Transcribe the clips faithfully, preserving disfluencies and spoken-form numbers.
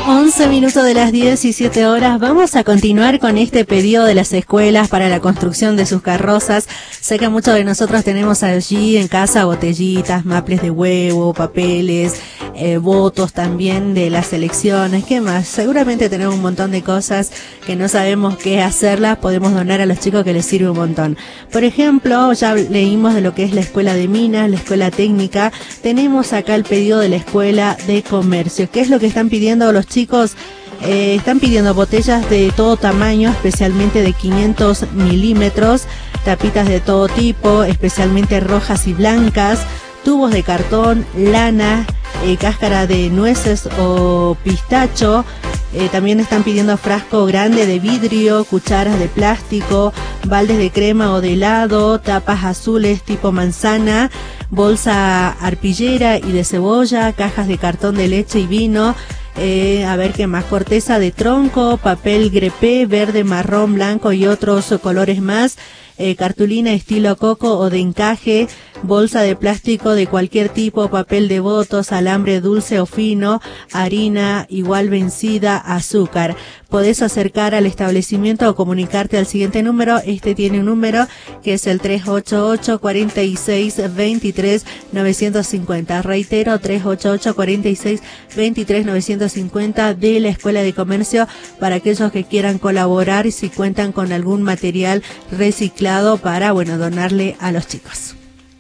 once minutos de las diecisiete horas. Vamos a continuar con este pedido de las escuelas para la construcción de sus carrozas. Sé que muchos de nosotros tenemos allí en casa botellitas, maples de huevo, papeles, eh, votos también de las elecciones. ¿Qué más? Seguramente tenemos un montón de cosas que no sabemos qué hacerlas. Podemos donar a los chicos, que les sirve un montón. Por ejemplo, ya leímos de lo que es la escuela de minas, la escuela técnica. Tenemos acá el pedido de la escuela de comercio. ¿Qué es lo que están pidiendo los chicos? Chicos, eh, están pidiendo botellas de todo tamaño, especialmente de quinientos milímetros, tapitas de todo tipo, especialmente rojas y blancas, tubos de cartón, lana, eh, cáscara de nueces o pistacho. Eh, también están pidiendo frasco grande de vidrio, cucharas de plástico, baldes de crema o de helado, tapas azules tipo manzana, bolsa arpillera y de cebolla, cajas de cartón de leche y vino. Eh, a ver qué más, corteza de tronco, papel grepé, verde, marrón, blanco y otros colores más, eh, cartulina estilo coco o de encaje, bolsa de plástico de cualquier tipo, papel de votos, alambre dulce o fino, harina igual vencida, azúcar. Podés acercar al establecimiento o comunicarte al siguiente número. Este tiene un número que es el tres ocho ocho, cuatro seis, dos tres, nueve cinco cero. Reitero, tres ocho ocho, cuatro seis, dos tres, nueve cinco cero de la Escuela de Comercio, para aquellos que quieran colaborar y si cuentan con algún material reciclado para, bueno, donarle a los chicos.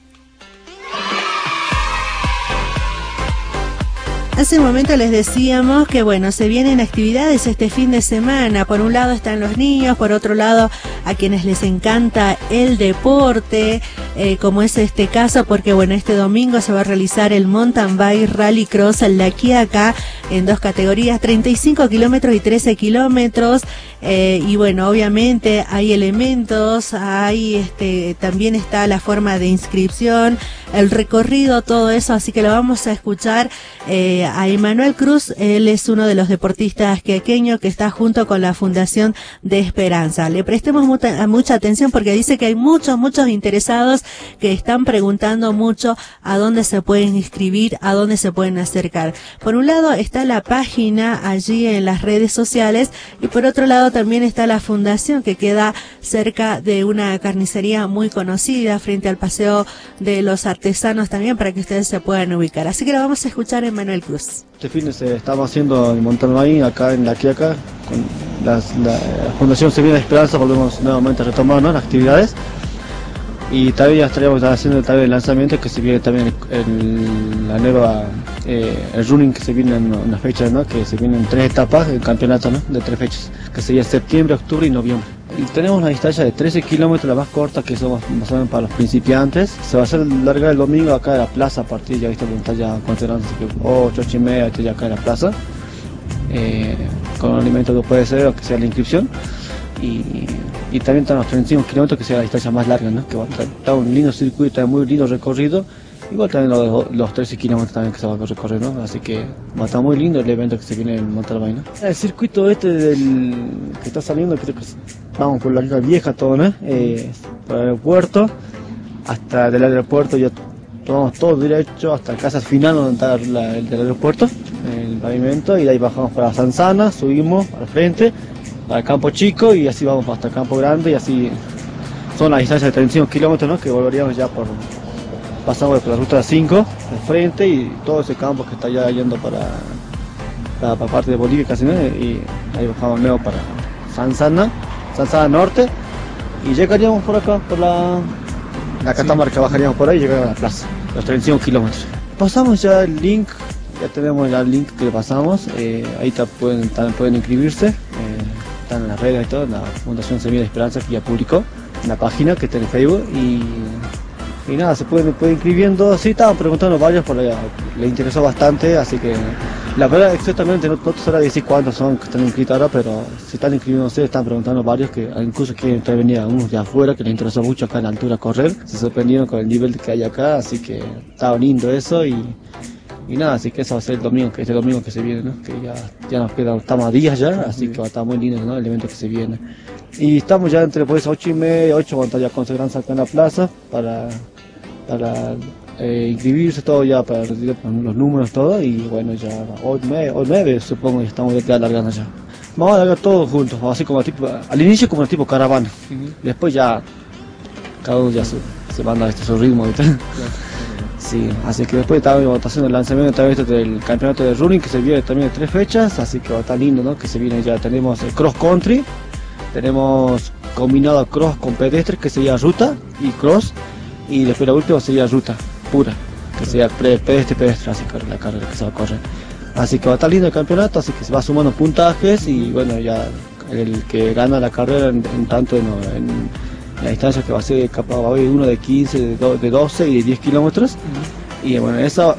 Hace un momento les decíamos que, bueno, se vienen actividades este fin de semana. Por un lado están los niños, por otro lado a quienes les encanta el deporte, eh, como es este caso, porque, bueno, este domingo se va a realizar el Mountain Bike Rally Cross en La Quiaca, en dos categorías, treinta y cinco kilómetros y trece kilómetros. Eh, y bueno, obviamente hay elementos, hay este, también está la forma de inscripción, el recorrido, todo eso, así que lo vamos a escuchar eh, a Emanuel Cruz. Él es uno de los deportistas quiaqueños que está junto con la Fundación de Esperanza. Le prestemos mucha, mucha atención porque dice que hay muchos, muchos interesados que están preguntando mucho a dónde se pueden inscribir, a dónde se pueden acercar. Por un lado está la página allí en las redes sociales y por otro lado también está la fundación, que queda cerca de una carnicería muy conocida frente al Paseo de los Artesanos también, para que ustedes se puedan ubicar. Así que lo vamos a escuchar en Manuel Cruz. Este fin de semana estamos haciendo el Mountain Bike acá en La Quiaca con las, la Fundación Semilla de Esperanza. Volvemos nuevamente a retomar, ¿no?, las actividades. Y todavía estaríamos haciendo también el lanzamiento, que se viene también el, el, la nueva, eh, el running que se viene en unas fechas, ¿no?, que se vienen tres etapas del campeonato, ¿no?, de tres fechas, que sería septiembre, octubre y noviembre. Y tenemos una distancia de trece kilómetros, la más corta, que somos más o menos para los principiantes. Se va a hacer larga el domingo acá en la plaza, a partir, ya viste, donde está ya considerando ocho, ocho y media, estoy ya acá en la plaza, eh, con un alimento que puede ser, o que sea la inscripción. Y, y también están los treinta y cinco kilómetros, que sea la distancia más larga, ¿no?, que va a estar, está un lindo circuito, muy lindo recorrido. Igual también los, los trece kilómetros también que se va a recorrer, ¿no? Así que va a estar muy lindo el evento que se viene en Montalbán, ¿no? El circuito este del que está saliendo, creo que vamos por la Línea Vieja todo, ¿no? Eh, por el aeropuerto, hasta del aeropuerto ya tomamos todo derecho hasta la casa final donde está la, el del aeropuerto, el pavimento, y de ahí bajamos para Sanzana, subimos al frente, para el Campo Chico, y así vamos hasta el Campo Grande, y así son las distancias de treinta y cinco kilómetros, ¿no?, que volveríamos ya por... Pasamos por la ruta cinco de frente y todo ese campo que está ya yendo para la parte de Bolivia casi, ¿no?, y ahí bajamos luego para Sanzana, Sanzana Norte, y llegaríamos por acá, por la, la Catamarca, sí. Bajaríamos por ahí y llegaríamos a la plaza, los treinta y cinco kilómetros. Pasamos ya el link, ya tenemos ya el link que le pasamos, eh, ahí pueden, también pueden inscribirse, eh, están en las redes y todo, en la Fundación Semilla de Esperanza, que ya publicó en la página que está en Facebook, y... Y nada, se pueden, pueden inscribiendo. Sí, estaban preguntando varios, porque le interesó bastante, así que la verdad exactamente no, no te sabrá decir cuántos son que están inscritos ahora, pero si están inscribiéndose, están preguntando varios, que incluso quieren venir a unos de afuera, que les interesó mucho acá en la altura correr, se sorprendieron con el nivel que hay acá, así que estaba lindo eso. Y, y nada, así que eso va a ser el domingo, que este domingo que se viene, ¿no?, que ya, ya nos quedan, estamos a días ya, así que va a estar muy lindo, ¿no?, el evento que se viene. Y estamos ya entre pues ocho y media, ocho, cuando ya con seguridad acá en la plaza, para... para eh, inscribirse todo ya para retirar los números, todo, y bueno, ya hoy nueve, hoy nueve supongo, ya estamos ya alargando ya. Vamos a alargar todos juntos, así como tipo, al inicio como tipo caravana, uh-huh. Después ya cada uno ya se, se manda a este, su ritmo y tal. Sí, así que después estamos haciendo el lanzamiento también del campeonato de running, que se viene también de tres fechas, así que va a estar lindo, ¿no? Que se viene ya, tenemos el cross country, tenemos combinado cross con pedestre, que sería ruta y cross, y después la última sería ruta pura, que sería pedestre pedestre, así que la carrera que se va a correr. Así que va a estar lindo el campeonato, así que se va sumando puntajes y bueno, ya el que gana la carrera en, en tanto en, en la distancia que va a ser, capaz va a haber uno de quince, de, do, de doce y de diez kilómetros. Uh-huh. Y bueno, esa,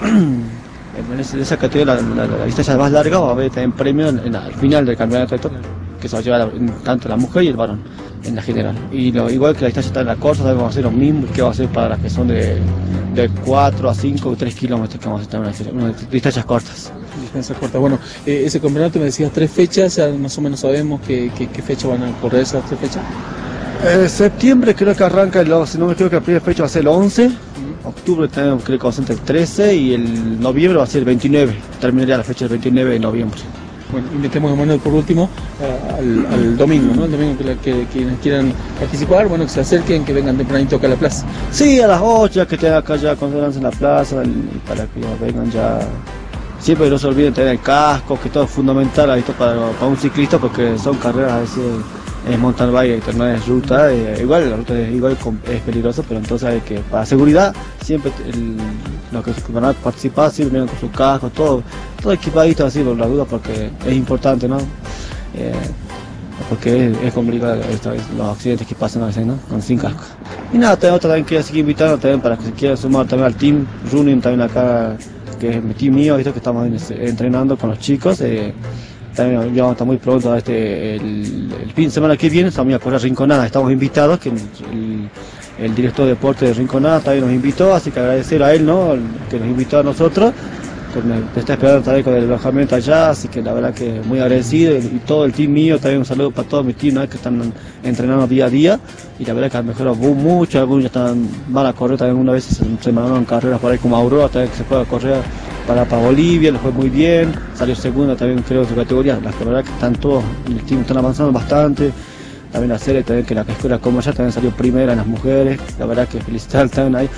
en esa, esa categoría, la, la, la distancia más larga, va a haber también premio en, en, al final del campeonato de todo, que se va a llevar a, tanto la mujer y el varón en la general. Y lo, igual que la distancia está en la corta, también vamos a hacer lo mismo que va a ser para las que son de, de cuatro a cinco o tres kilómetros, que vamos a estar en una, una distancias cortas. Distancias cortas. Bueno, eh, ese campeonato me decías tres fechas, ya más o menos sabemos qué fecha van a correr esas tres fechas. Eh, septiembre creo que arranca, el, si no me equivoco, la primera fecha va a ser el once, uh-huh. Octubre tenemos, creo que va a ser el trece y el noviembre va a ser el veintinueve, terminaría la fecha del veintinueve de noviembre. Bueno, y metemos a Manuel por último uh, al, al domingo, ¿no? El domingo que, la, que quienes quieran participar, bueno, que se acerquen, que vengan tempranito acá a la plaza. Sí, a las ocho, ya que estén acá ya considerándose en la plaza, el, para que ya vengan ya. Siempre no se olviden tener el casco, que todo es fundamental esto para, para un ciclista, porque son carreras a veces en mountain bike, no es ruta, eh, igual la ruta es igual es peligrosa, pero entonces hay que, para seguridad, siempre el, los que van a participar siempre vienen con su casco, todo, todo equipadito así por la duda, porque es importante, ¿no? Eh, porque es, es complicado esta vez, los accidentes que pasan a veces, ¿no? Con sin casco. Y nada, tengo otra también que seguir invitando también para que se quieran sumar también al team running también acá, que es mi team mío, ¿viste? Que estamos entrenando con los chicos. Eh, también ya vamos a estar muy pronto, este, el, el fin de semana que viene, estamos a correr Rinconada, estamos invitados, que el, el, el director de deporte de Rinconada también nos invitó, así que agradecer a él, ¿no? Que nos invitó a nosotros, que me, me está esperando también con el alojamiento allá, así que la verdad que muy agradecido, y todo el team mío, también un saludo para todos mis team, ¿no? Que están entrenando día a día, y la verdad que han mejorado mucho, algunos ya están, van a correr también, una vez se, se mandaron carreras por ahí como Aurora, también que se pueda correr para, para Bolivia, le fue muy bien, salió segunda también creo en su categoría, la verdad que están todos, el team están avanzando bastante, también la serie también que la escuela como ya también salió primera en las mujeres, la verdad que felicitar también ahí.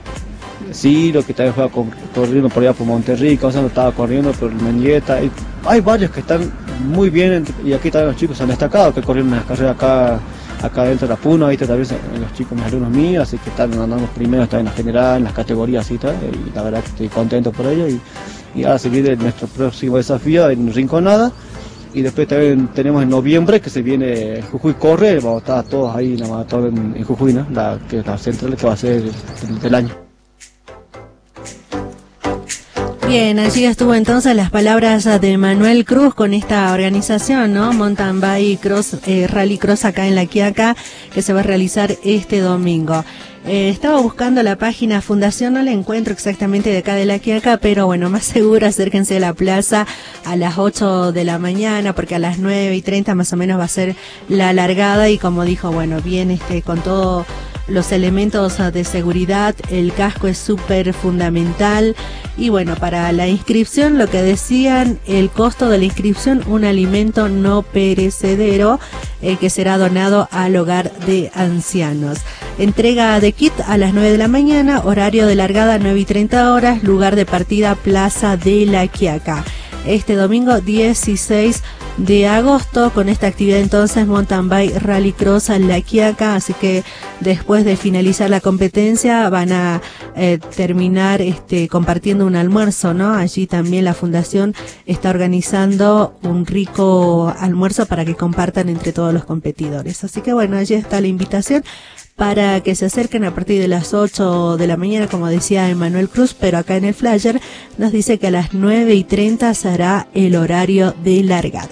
Sí, lo que también fue corriendo por allá por Monterrey, cosas no estaba corriendo por Mendieta, hay, hay varios que están muy bien y aquí también los chicos han destacado que corrieron las carreras acá acá dentro de la Puno, ahí también los chicos, mis alumnos míos, así que están andando los primeros, están en la general, en las categorías y tal, y la verdad que estoy contento por ello, y, y ahora se viene nuestro próximo desafío en Rinconada, y después también tenemos en noviembre que se viene Jujuy Corre, vamos a estar todos ahí en la maratón en, en Jujuy, ¿no? La, que es la central que va a ser del, del año. Bien, allí estuvo entonces las palabras de Manuel Cruz con esta organización, ¿no? Mountain Bike Cross, eh, Rally Cross acá en La Quiaca, que se va a realizar este domingo. Eh, estaba buscando la página Fundación, no la encuentro exactamente de acá de La Quiaca, pero bueno, más seguro acérquense a la plaza a las ocho de la mañana, porque a las nueve y treinta más o menos va a ser la largada, y como dijo, bueno, bien, este, con todo los elementos de seguridad, el casco es súper fundamental. Y bueno, para la inscripción, lo que decían, el costo de la inscripción, un alimento no perecedero eh, que será donado al hogar de ancianos. Entrega de kit a las nueve de la mañana, horario de largada nueve y treinta horas, lugar de partida Plaza de La Quiaca. Este domingo dieciséis de agosto, con esta actividad entonces Mountain Bike Rally Cross en La Quiaca, así que después de finalizar la competencia van a eh, terminar este compartiendo un almuerzo, ¿no? Allí también la fundación está organizando un rico almuerzo para que compartan entre todos los competidores, así que bueno, allí está la invitación para que se acerquen a partir de las ocho de la mañana, como decía Emanuel Cruz, pero acá en el flyer nos dice que a las nueve y treinta será el horario de largada.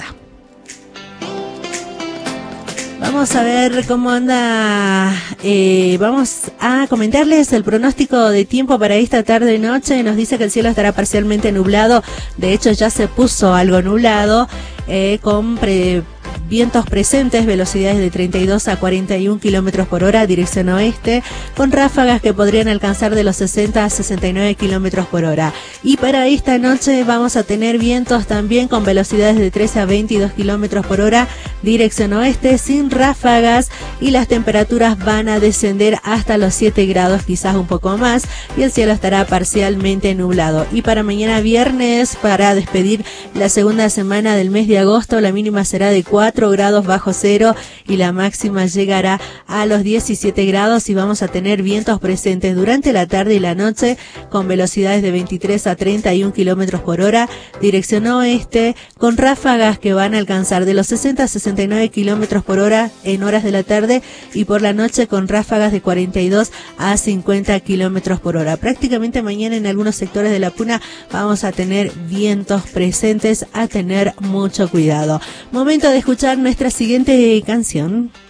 Vamos a ver cómo anda, eh, vamos a comentarles el pronóstico de tiempo para esta tarde y noche. Nos dice que el cielo estará parcialmente nublado, de hecho ya se puso algo nublado, eh, con pre vientos presentes, velocidades de treinta y dos a cuarenta y un kilómetros por hora, dirección oeste, con ráfagas que podrían alcanzar de los sesenta a sesenta y nueve kilómetros por hora. Y para esta noche vamos a tener vientos también con velocidades de trece a veintidós kilómetros por hora, dirección oeste, sin ráfagas, y las temperaturas van a descender hasta los siete grados, quizás un poco más, y el cielo estará parcialmente nublado. Y para mañana viernes, para despedir la segunda semana del mes de agosto, la mínima será de cuatro grados bajo cero y la máxima llegará a los diecisiete grados, y vamos a tener vientos presentes durante la tarde y la noche con velocidades de veintitrés a treinta y un kilómetros por hora, dirección oeste, con ráfagas que van a alcanzar de los sesenta a sesenta y nueve kilómetros por hora en horas de la tarde, y por la noche con ráfagas de cuarenta y dos a cincuenta kilómetros por hora. Prácticamente mañana en algunos sectores de la Puna vamos a tener vientos presentes, a tener mucho cuidado. Momento de escuchar nuestra siguiente canción.